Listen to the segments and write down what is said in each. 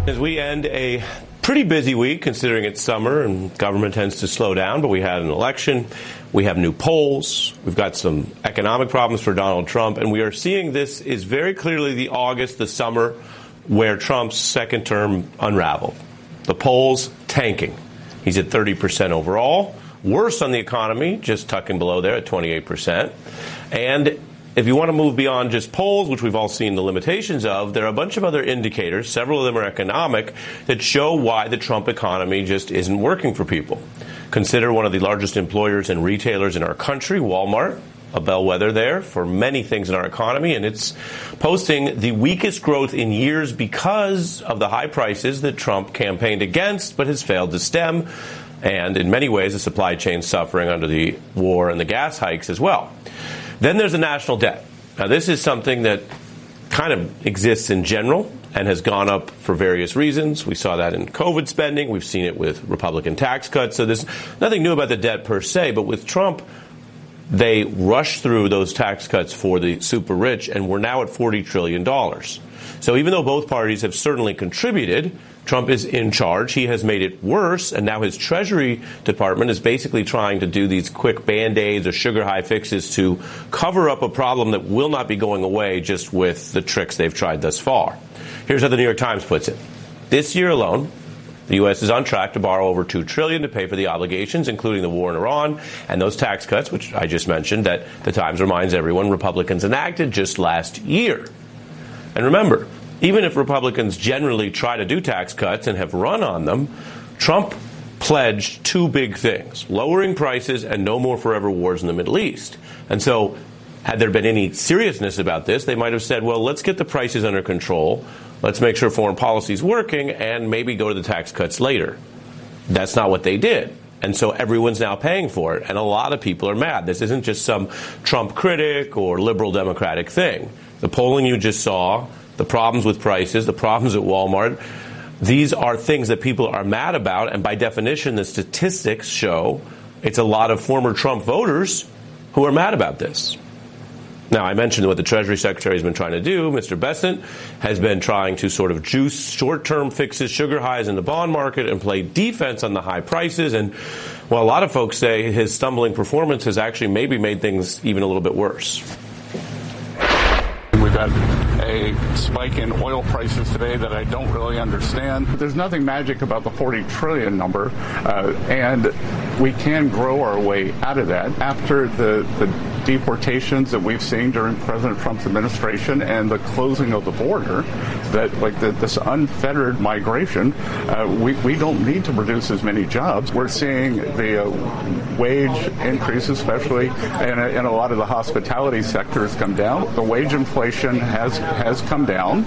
As we end a pretty busy week, considering it's summer and government tends to slow down, but we had an election, we have new polls, we've got some economic problems for Donald Trump, and we are seeing this is very clearly the August, the summer, where Trump's second term unraveled. The polls tanking. He's at 30% overall. Worse on the economy, just tucking below there at 28%. And if you want to move beyond just polls, which we've all seen the limitations of, there are a bunch of other indicators, several of them are economic, that show why the Trump economy just isn't working for people. Consider one of the largest employers and retailers in our country, Walmart, a bellwether there for many things in our economy, and it's posting the weakest growth in years because of the high prices that Trump campaigned against but has failed to stem, and in many ways the supply chain suffering under the war and the gas hikes as well. Then there's the national debt. Now, this is something that kind of exists in general and has gone up for various reasons. We saw that in COVID spending. We've seen it with Republican tax cuts. So there's nothing new about the debt per se. But with Trump, they rushed through those tax cuts for the super rich, and we're now at $40 trillion. So even though both parties have certainly contributed, Trump is in charge. He has made it worse, and now his Treasury Department is basically trying to do these quick Band-Aids or sugar-high fixes to cover up a problem that will not be going away just with the tricks they've tried thus far. Here's how the New York Times puts it. This year alone, the U.S. is on track to borrow over $2 trillion to pay for the obligations, including the war in Iran and those tax cuts, which I just mentioned, that the Times reminds everyone Republicans enacted just last year. And remember, even if Republicans generally try to do tax cuts and have run on them, Trump pledged two big things: lowering prices and no more forever wars in the Middle East. And so had there been any seriousness about this, they might have said, well, let's get the prices under control. Let's make sure foreign policy is working and maybe go to the tax cuts later. That's not what they did. And so everyone's now paying for it. And a lot of people are mad. This isn't just some Trump critic or liberal Democratic thing. The polling you just saw, the problems with prices, the problems at Walmart, these are things that people are mad about. And by definition, the statistics show it's a lot of former Trump voters who are mad about this. Now, I mentioned what the Treasury Secretary has been trying to do. Mr. Bessent has been trying to sort of juice short-term fixes, sugar highs in the bond market, and play defense on the high prices. And while a lot of folks say his stumbling performance has actually maybe made things even a little bit worse. We've had a spike in oil prices today that I don't really understand. There's nothing magic about the 40 trillion number, and we can grow our way out of that. After the deportations that we've seen during President Trump's administration and the closing of the border, this unfettered migration, we don't need to produce as many jobs. We're seeing the wage increase, especially in a lot of the hospitality sectors, come down. The wage inflation has come down.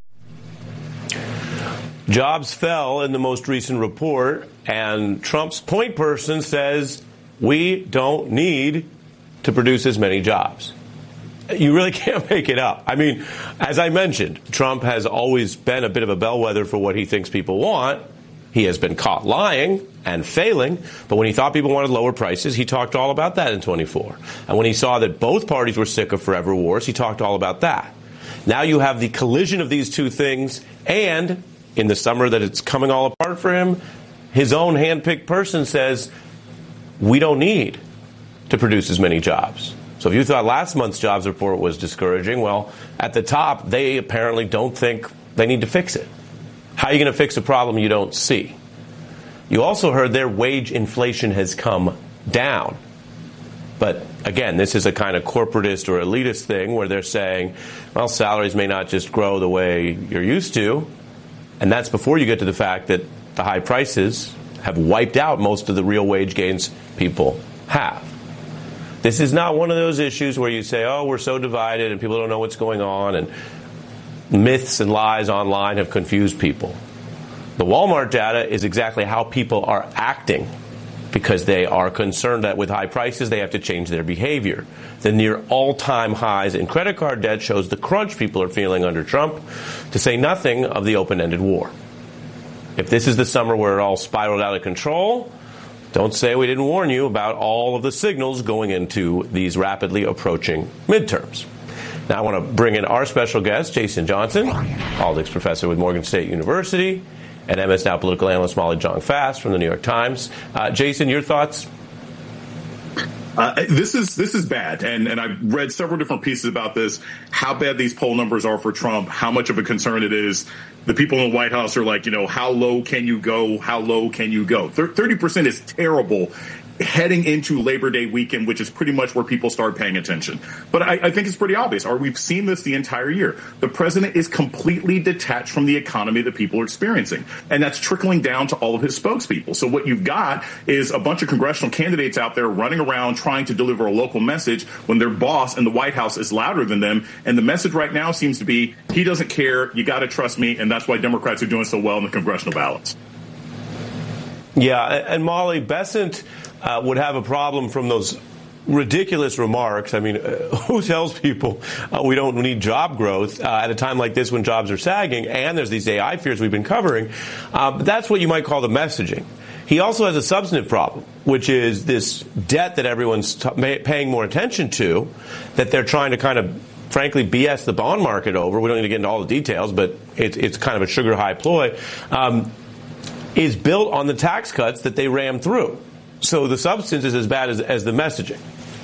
Jobs fell in the most recent report, and Trump's point person says we don't need to produce as many jobs. You really can't make it up. I mean, as I mentioned, Trump has always been a bit of a bellwether for what he thinks people want. He has been caught lying and failing, but when he thought people wanted lower prices, he talked all about that in 24. And when he saw that both parties were sick of forever wars, he talked all about that. Now you have the collision of these two things, and in the summer that it's coming all apart for him, his own handpicked person says, we don't need to produce as many jobs. So if you thought last month's jobs report was discouraging, well, at the top, they apparently don't think they need to fix it. How are you going to fix a problem you don't see? You also heard their wage inflation has come down. But again, this is a kind of corporatist or elitist thing where they're saying, well, salaries may not just grow the way you're used to. And that's before you get to the fact that the high prices have wiped out most of the real wage gains people have. This is not one of those issues where you say, oh, we're so divided and people don't know what's going on, and myths and lies online have confused people. The Walmart data is exactly how people are acting, because they are concerned that with high prices they have to change their behavior. The near all-time highs in credit card debt shows the crunch people are feeling under Trump, to say nothing of the open-ended war. If this is the summer where it all spiraled out of control, don't say we didn't warn you about all of the signals going into these rapidly approaching midterms. Now I want to bring in our special guest, Jason Johnson, politics professor with Morgan State University, and MS Now political analyst Molly Jong-Fast from the New York Times. Jason, your thoughts? This is bad, and I've read several different pieces about this, how bad these poll numbers are for Trump, how much of a concern it is. The people in the White House are like, how low can you go? How low can you go? 30% is terrible heading into Labor Day weekend, which is pretty much where people start paying attention. But I think it's pretty obvious. We've seen this the entire year. The president is completely detached from the economy that people are experiencing. And that's trickling down to all of his spokespeople. So what you've got is a bunch of congressional candidates out there running around trying to deliver a local message when their boss in the White House is louder than them. And the message right now seems to be, he doesn't care. You got to trust me. And that's why Democrats are doing so well in the congressional ballots. Yeah. And Molly, Bessent would have a problem from those ridiculous remarks. I mean, who tells people we don't need job growth at a time like this when jobs are sagging and there's these AI fears we've been covering? That's what you might call the messaging. He also has a substantive problem, which is this debt that everyone's paying more attention to, that they're trying to kind of, frankly, BS the bond market over. We don't need to get into all the details, but it's kind of a sugar high ploy, is built on the tax cuts that they rammed through. So the substance is as bad as the messaging.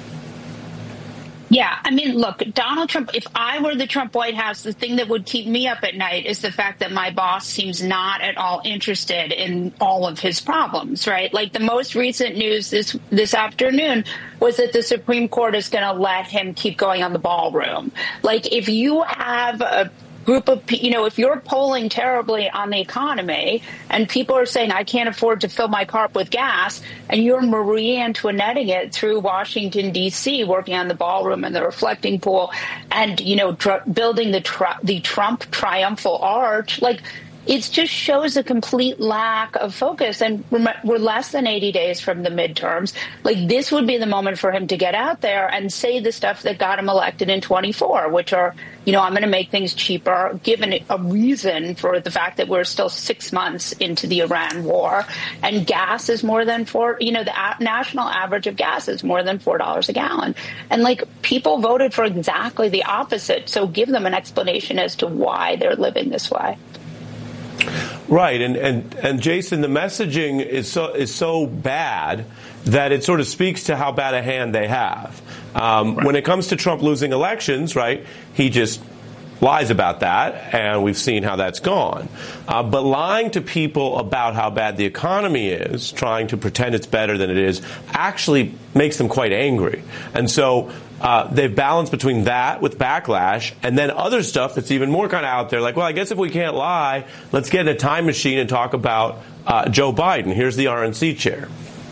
Yeah, I mean, look, Donald Trump, if I were the Trump White House, the thing that would keep me up at night is the fact that my boss seems not at all interested in all of his problems, right? Like the most recent news this afternoon was that the Supreme Court is going to let him keep going on the ballroom. Like if you have a group of, if you're polling terribly on the economy and people are saying, I can't afford to fill my car up with gas, and you're Marie Antoinetting it through Washington, D.C., working on the ballroom and the reflecting pool and, building the Trump triumphal arch, like, it just shows a complete lack of focus. And we're less than 80 days from the midterms. Like, this would be the moment for him to get out there and say the stuff that got him elected in 24, which are, I'm going to make things cheaper, given a reason for the fact that we're still 6 months into the Iran war. And gas is more than the national average of gas is more than $4 a gallon. And people voted for exactly the opposite. So give them an explanation as to why they're living this way. Right, and Jason, the messaging is so bad that it sort of speaks to how bad a hand they have. Right. When it comes to Trump losing elections, right, he just lies about that, and we've seen how that's gone. But lying to people about how bad the economy is, trying to pretend it's better than it is, actually makes them quite angry. And so they've balanced between that with backlash and then other stuff that's even more kind of out there, like, well, I guess if we can't lie, let's get in a time machine and talk about Joe Biden. Here's the RNC chair.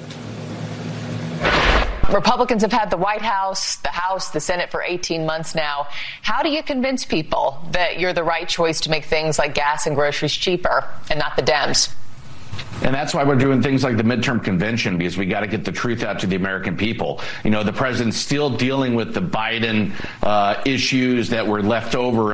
Republicans have had the White House, the Senate for 18 months now. How do you convince people that you're the right choice to make things like gas and groceries cheaper and not the Dems? And that's why we're doing things like the midterm convention, because we got to get the truth out to the American people. The president's still dealing with the Biden issues that were left over.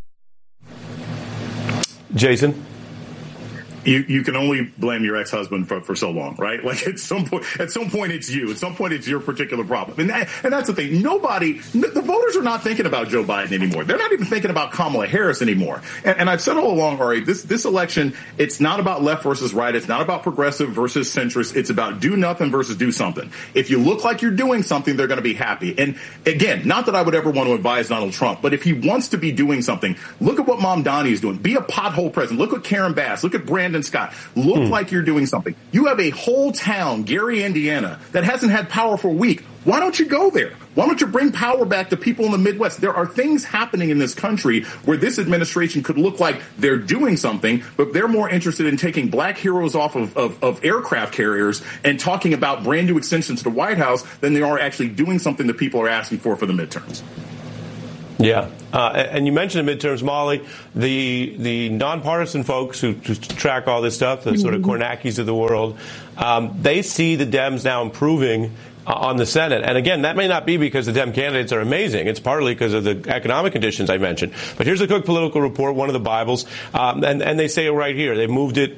Jason? You can only blame your ex-husband for so long, right? Like at some point it's you. At some point it's your particular problem. And that's the thing. The voters are not thinking about Joe Biden anymore. They're not even thinking about Kamala Harris anymore. And I've said all along, Ari, this election, it's not about left versus right. It's not about progressive versus centrist. It's about do nothing versus do something. If you look like you're doing something, they're going to be happy. And again, not that I would ever want to advise Donald Trump, but if he wants to be doing something, look at what Mamdani is doing. Be a pothole president. Look at Karen Bass. Look at Brandon Scott. Look like you're doing something. You have a whole town, Gary, Indiana, that hasn't had power for a week. Why don't you go there? Why don't you bring power back to people in the Midwest? There are things happening in this country where this administration could look like they're doing something, but they're more interested in taking black heroes off of aircraft carriers and talking about brand new extensions to the White House than they are actually doing something that people are asking for the midterms. Yeah. And you mentioned the midterms, Molly, the nonpartisan folks who track all this stuff, the sort of Kornackis of the world, they see the Dems now improving on the Senate. And again, that may not be because the Dem candidates are amazing. It's partly because of the economic conditions I mentioned. But here's a quick political report, one of the Bibles, and they say it right here. They moved it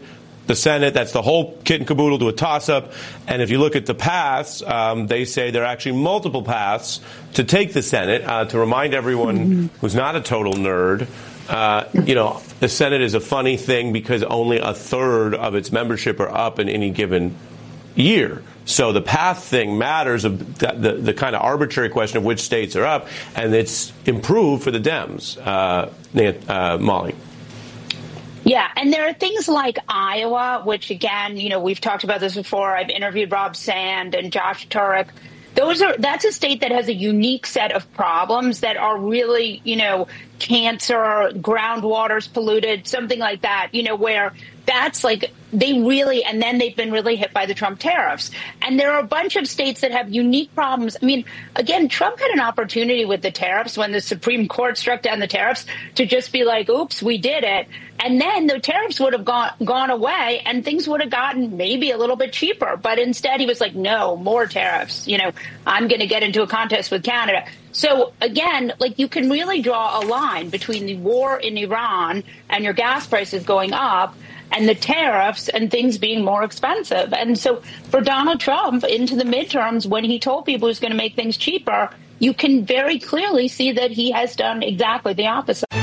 the Senate. That's the whole kit and caboodle to a toss-up. And if you look at the paths, they say there are actually multiple paths to take the Senate. To remind everyone who's not a total nerd, the Senate is a funny thing because only a third of its membership are up in any given year. So the path thing matters, of the kind of arbitrary question of which states are up, and it's improved for the Dems, Molly. Yeah, and there are things like Iowa, which, again, we've talked about this before. I've interviewed Rob Sand and Josh Turek. That's a state that has a unique set of problems that are really, cancer, groundwater's polluted, something like that, where that's like and then they've been really hit by the Trump tariffs. And there are a bunch of states that have unique problems. I mean, again, Trump had an opportunity with the tariffs when the Supreme Court struck down the tariffs to just be like, oops, we did it. And then the tariffs would have gone away and things would have gotten maybe a little bit cheaper. But instead, he was like, no, more tariffs. I'm going to get into a contest with Canada. So, again, you can really draw a line between the war in Iran and your gas prices going up and the tariffs and things being more expensive. And so for Donald Trump into the midterms, when he told people he was going to make things cheaper, you can very clearly see that he has done exactly the opposite.